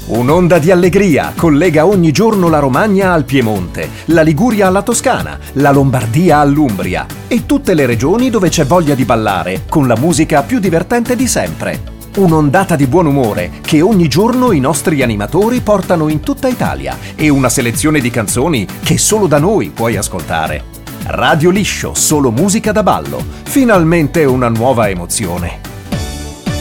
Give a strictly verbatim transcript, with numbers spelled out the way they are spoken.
Un'onda di allegria collega ogni giorno la Romagna al Piemonte, la Liguria alla Toscana, la Lombardia all'Umbria e tutte le regioni dove c'è voglia di ballare con la musica più divertente di sempre. Un'ondata di buon umore che ogni giorno i nostri animatori portano in tutta Italia e una selezione di canzoni che solo da noi puoi ascoltare. Radio Liscio, solo musica da ballo. Finalmente una nuova emozione.